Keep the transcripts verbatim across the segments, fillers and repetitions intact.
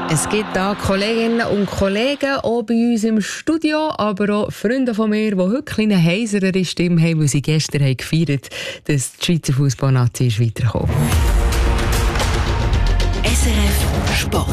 Es gibt da Kolleginnen und Kollegen, auch bei uns im Studio, aber auch Freunde von mir, die heute eine heiserere Stimme haben, weil sie gestern haben gefeiert haben, dass die Schweizer Fußballnazi ist weitergekommen. S R F Sport.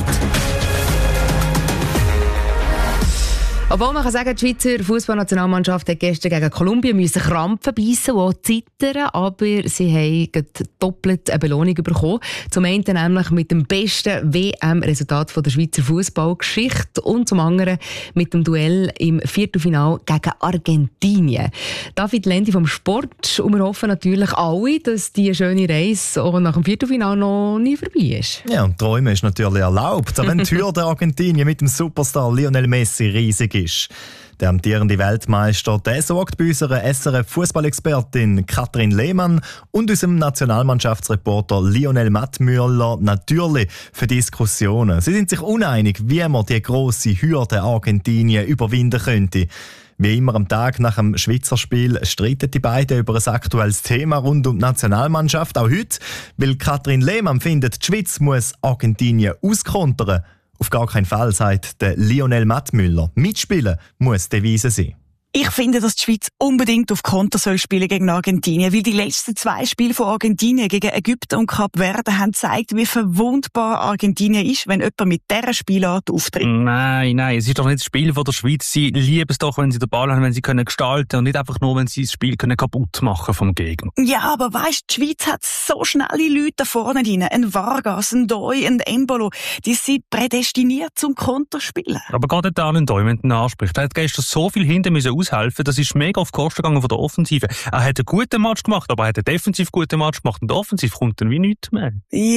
Obwohl man kann sagen, die Schweizer Fußballnationalmannschaft hat gestern gegen Kolumbien müssen Krampfen beissen und auch zittern, aber sie haben doppelt eine Belohnung bekommen. Zum einen nämlich mit dem besten W M-Resultat der Schweizer Fußballgeschichte und zum anderen mit dem Duell im Viertelfinale gegen Argentinien. David Lendi vom Sport, und wir hoffen natürlich alle, dass diese schöne Reise auch nach dem Viertelfinale noch nie vorbei ist. Ja, und Träumen ist natürlich erlaubt. Die Aventur der Argentinien mit dem Superstar Lionel Messi riesig ist. Der amtierende Weltmeister, der sorgt bei unserer S R F-Fußballexpertin Katrin Lehmann und unserem Nationalmannschaftsreporter Lionel Mattmüller natürlich für Diskussionen. Sie sind sich uneinig, wie man die grosse Hürde Argentinien überwinden könnte. Wie immer am Tag nach dem Schweizer Spiel streiten die beiden über ein aktuelles Thema rund um die Nationalmannschaft. Auch heute, weil Katrin Lehmann findet, die Schweiz muss Argentinien auskontern. Auf gar keinen Fall, sagt der Lionel Mattmüller. Mitspielen muss die Devise sein. Ich finde, dass die Schweiz unbedingt auf Konter soll spielen gegen Argentinien, weil die letzten zwei Spiele von Argentinien gegen Ägypten und Kap Verde haben gezeigt, wie verwundbar Argentinien ist, wenn jemand mit dieser Spielart auftritt. Nein, nein, es ist doch nicht das Spiel von der Schweiz. Sie lieben es doch, wenn sie den Ball haben, wenn sie können gestalten und nicht einfach nur, wenn sie das Spiel können kaputt machen vom Gegner. Ja, aber weisst, die Schweiz hat so schnelle Leute da vorne drin. Ein Vargas, ein Doi, ein Embolo. Die sind prädestiniert zum Konterspielen. Aber gerade der Alan Doi, wenn du ihn ansprichst, er hat gestern so viel hinten müssen aushelfen. Das ist mega auf die Kosten gegangen von der Offensive. Er hat einen guten Match gemacht, aber er hat einen defensiv guten Match gemacht und offensiv kommt dann wie nichts mehr.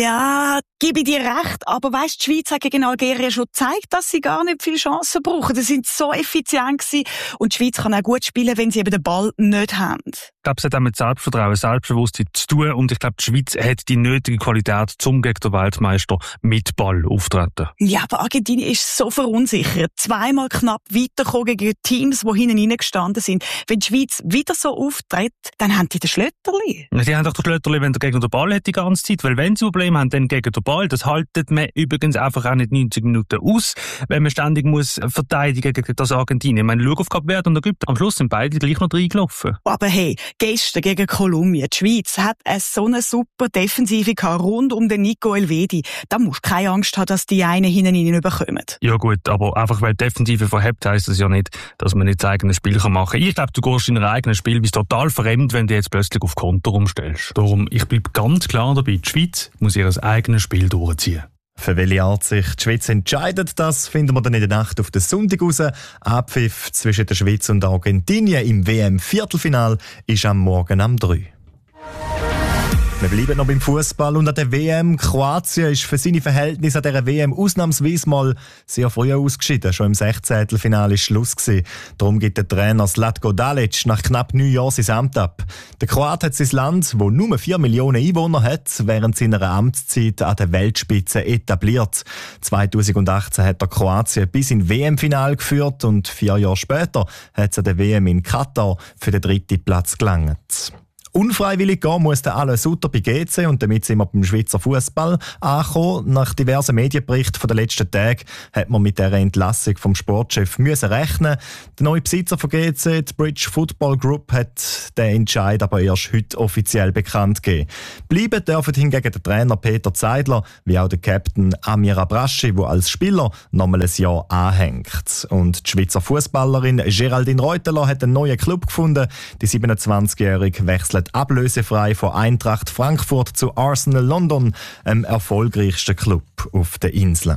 Ja, gebe ich dir recht. Aber weisst, die Schweiz hat gegen Algerien schon gezeigt, dass sie gar nicht viele Chancen brauchen. Sie sind so effizient gewesen. Und die Schweiz kann auch gut spielen, wenn sie eben den Ball nicht haben. Ich glaube, es hat auch mit Selbstvertrauen, Selbstbewusstsein zu tun. Und ich glaube, die Schweiz hat die nötige Qualität, zum gegen den Weltmeister mit Ball auftreten. Ja, aber Argentinien ist so verunsichert. Zweimal knapp weitergekommen gegen Teams, die hinten reingestanden sind. Wenn die Schweiz wieder so auftritt, dann haben die den Schlötterli. Sie haben doch den Schlötterli, wenn der Gegner den Ball hat die ganze Zeit. Weil wenn sie Probleme haben, dann gegen den Ball. Das haltet man übrigens einfach auch nicht neunzig Minuten aus, wenn man ständig muss verteidigen gegen das Argentinien. Ich meine, schau auf Kap Verde und Ägypten. Am Schluss sind beide gleich noch reingelaufen. Aber hey, gestern gegen Kolumbien. Die Schweiz hat eine so eine super Defensive gehabt, rund um den Nico Elvedi. Da musst du keine Angst haben, dass die einen hinten rein überkommen. Ja gut, aber einfach weil die Defensive verhebt, heisst das ja nicht, dass man nicht sein eigenes Spiel machen kann. Ich glaube, du gehst in dein eigenes Spiel, bist total fremd, wenn du jetzt plötzlich auf Konter umstellst. Darum, ich bleibe ganz klar dabei, die Schweiz muss ihr eigenes Spiel durchziehen. Für welche Art sich die Schweiz entscheidet, das finden wir dann in der Nacht auf den Sonntag raus. Abpfiff zwischen der Schweiz und Argentinien im W M-Viertelfinal ist am Morgen um drei. Wir bleiben noch beim Fußball und an der W M. Kroatien ist für seine Verhältnisse an dieser W M ausnahmsweise mal sehr früh ausgeschieden. Schon im Sechzehntelfinale war Schluss gewesen. Darum gibt der Trainer Zlatko Dalic nach knapp neun Jahren sein Amt ab. Der Kroat hat sein Land, das nur vier Millionen Einwohner hat, während seiner Amtszeit an der Weltspitze etabliert. zweitausendachtzehn hat der Kroatien bis in W M-Final geführt und vier Jahre später hat es an der W M in Katar für den dritten Platz gelangt. Unfreiwillig gehen muss der Alain Sutter bei G C und damit sind wir beim Schweizer Fußball angekommen. Nach diversen Medienberichten der letzten Tage hat man mit dieser Entlassung vom Sportchef müssen rechnen. Der neue Besitzer von G C, die Bridge Football Group, hat den Entscheid aber erst heute offiziell bekannt gegeben. Bleiben dürfen hingegen der Trainer Peter Zeidler wie auch der Captain Amir Abraschi, der als Spieler nochmal ein Jahr anhängt. Und die Schweizer Fußballerin Geraldine Reuteler hat einen neuen Club gefunden. Die siebenundzwanzigjährige wechselt ablösefrei von Eintracht Frankfurt zu Arsenal London, dem erfolgreichsten Club auf der Insel.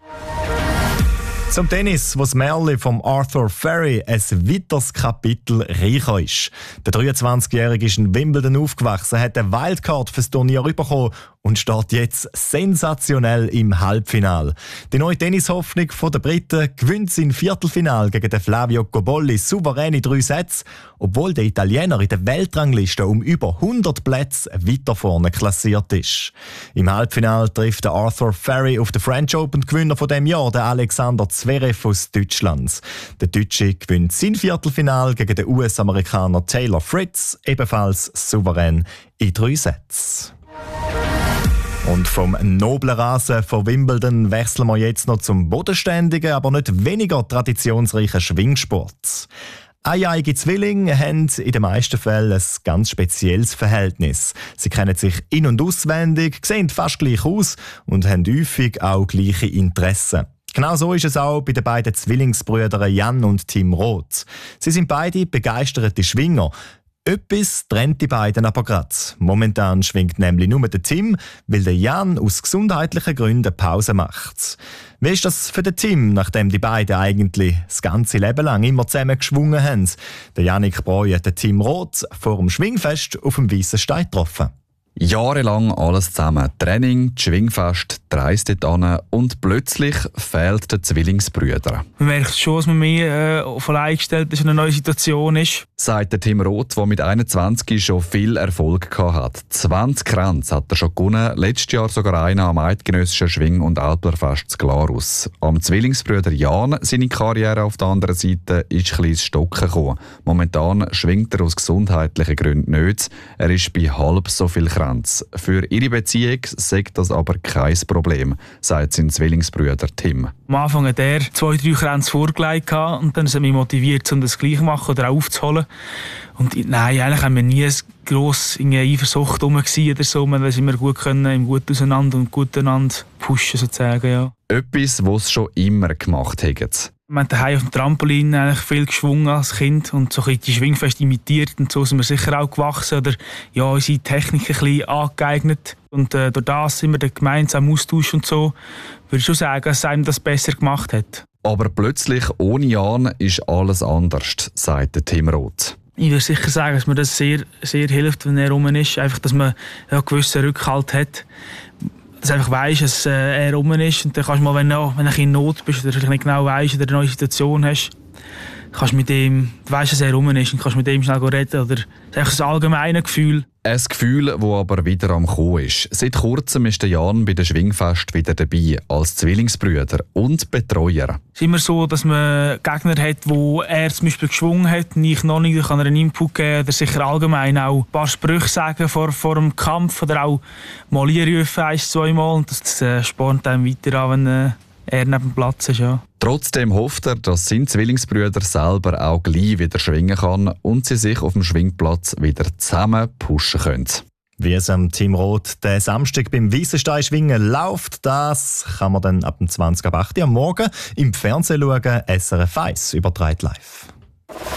Zum Tennis, wo das Märchen vom Arthur Ferry ein weiteres Kapitel reicher ist. Der dreiundzwanzigjährige ist in Wimbledon aufgewachsen, hat eine Wildcard fürs Turnier bekommen und steht jetzt sensationell im Halbfinale. Die neue Tennishoffnung der Briten gewinnt sein Viertelfinal gegen den Flavio Cobolli souverän in drei Sätze, obwohl der Italiener in der Weltrangliste um über hundert Plätze weiter vorne klassiert ist. Im Halbfinale trifft der Arthur Ferry auf den French Open-Gewinner von dem Jahr, den Alexander Zverev aus Deutschland. Der Deutsche gewinnt sein Viertelfinal gegen den U S-Amerikaner Taylor Fritz, ebenfalls souverän in drei Sätzen. Und vom noblen Rasen von Wimbledon wechseln wir jetzt noch zum bodenständigen, aber nicht weniger traditionsreichen Schwingsport. Eineiige Zwillinge haben in den meisten Fällen ein ganz spezielles Verhältnis. Sie kennen sich in- und auswendig, sehen fast gleich aus und haben häufig auch gleiche Interessen. Genau so ist es auch bei den beiden Zwillingsbrüdern Jan und Tim Roth. Sie sind beide begeisterte Schwinger. Etwas trennt die beiden aber gerade. Momentan schwingt nämlich nur der Tim, weil der Jan aus gesundheitlichen Gründen Pause macht. Wie ist das für den Tim, nachdem die beiden eigentlich das ganze Leben lang immer zusammen geschwungen haben? Der Jannik Breu hat den Tim Roth vor dem Schwingfest auf dem Weissen Stein getroffen. Jahrelang alles zusammen. Training, Schwingfest, die Reise dort hin und plötzlich fehlt der Zwillingsbrüder. Man merkt schon, dass man mehr äh, voll eingestellt ist, in einer neuen Situation ist. Sagt der Tim Roth, der mit einundzwanzig schon viel Erfolg hatte. zwanzig Kränze hat er schon gewonnen, letztes Jahr sogar einen am eidgenössischen Schwing- und Alplerfest zu Glarus. Am Zwillingsbrüder Jan, seine Karriere auf der anderen Seite, ist ein bisschen ins Stocken gekommen. Momentan schwingt er aus gesundheitlichen Gründen nicht. Er ist bei halb so viel Kränze. Für ihre Beziehung sagt das aber kein Problem, sagt sein Zwillingsbruder Tim. Am Anfang hat er zwei, drei Kränze vorgelegt und dann hat er mich motiviert, um das gleich zu machen oder aufzuholen. Und nein, eigentlich haben wir nie gross in Eifersucht rum oder so. Wir sind immer gut können, gut auseinander und gut einander pushen sozusagen, ja. Etwas, was sie schon immer gemacht haben. Wir haben daheim auf dem Trampolin eigentlich viel geschwungen als Kind und so ein bisschen die Schwingfeste imitiert und so sind wir sicher auch gewachsen oder ja, unsere Technik ein bisschen angeeignet. Und äh, durch das sind wir dann gemeinsam Austausch und so. Würde ich schon sagen, dass einem das besser gemacht hat. Aber plötzlich ohne Jan ist alles anders, sagt der Tim Roth. Ich würde sicher sagen, dass mir das sehr, sehr hilft, wenn er rum ist. Einfach, dass man ja, einen gewissen Rückhalt hat. Dass du einfach weisst, dass äh, er rum ist. Und dann kannst du mal, wenn du, wenn du in Not bist oder vielleicht nicht genau weisst oder eine neue Situation hast, kannst du mit ihm, du weisst, dass er rum ist und kannst mit ihm schnell reden. Oder das ist einfach ein allgemeines Gefühl. Ein Gefühl, das aber wieder am Kommen ist. Seit kurzem ist der Jan bei der Schwingfest wieder dabei, als Zwillingsbrüder und Betreuer. Es ist immer so, dass man Gegner hat, wo er zum Beispiel geschwungen hat und ich noch nicht, dann kann er einen Input geben oder sicher allgemein auch ein paar Sprüche sagen vor, vor dem Kampf oder auch mal einrufen, ein, zwei Mal. Und das äh, spornt einem weiter an, wenn äh, er neben dem Platz ist. Ja. Trotzdem hofft er, dass sein Zwillingsbrüder selber auch gleich wieder schwingen kann und sie sich auf dem Schwingplatz wieder zusammen pushen können. Wie es am Tim Roth den Samstag beim Weissen Stein schwingen läuft, das kann man dann ab dem zwanzig ab acht Uhr am Morgen im Fernsehen schauen. S R F eins überträgt live.